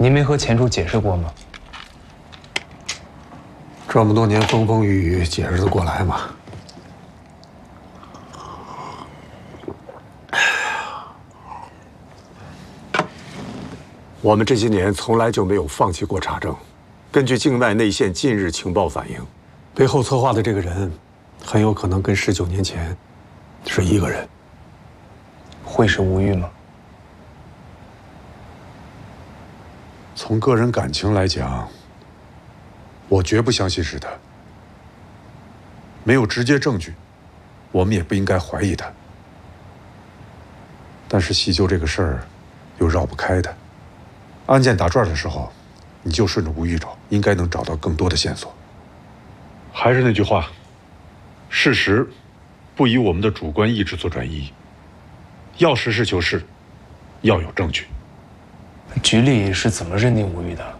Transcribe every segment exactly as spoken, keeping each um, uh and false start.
您没和前主解释过吗？ 这么多年风风雨雨，解释得过来吗？我们这些年从来就没有放弃过查证。根据境外内线近日情报反映，背后策划的这个人，很有可能跟十九年前是一个人。 会是吴玉吗？ 从个人感情来讲，我绝不相信是他。没有直接证据，我们也不应该怀疑他。但是细究这个事儿，又绕不开他。案件打转的时候，你就顺着吴玉找，应该能找到更多的线索。还是那句话，事实不以我们的主观意志做转移，要实事求是，要有证据。 局里是怎么认定吴玉的？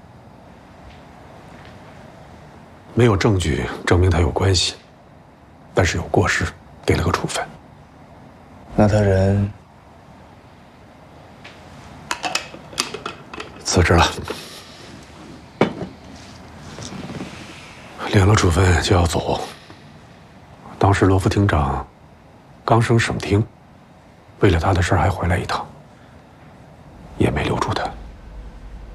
没有证据证明他有关系，但是有过失，给了个处分。 那他人辞职了，领了处分就要走。当时罗副厅长刚升省厅，为了他的事还回来一趟，也没留住。